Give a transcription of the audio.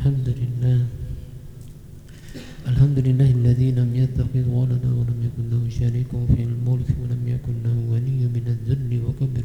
الحمد لله الذي لم يتخذ ولدا ولم يكن له شريك في الملك ولم يكن له ولي من الذل وكبره